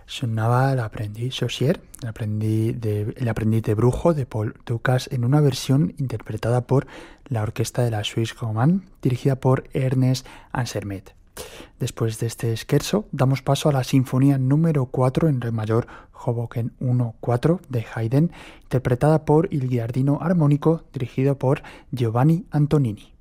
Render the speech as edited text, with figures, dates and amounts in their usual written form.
Sonaba El aprendiz sorcier, el aprendiz de brujo de Paul Dukas en una versión interpretada por la orquesta de la Suisse Romande, dirigida por Ernest Ansermet. Después de este scherzo, damos paso a la Sinfonía número 4 en re mayor, Hoboken 1-4 de Haydn, interpretada por Il Giardino Armónico, dirigido por Giovanni Antonini.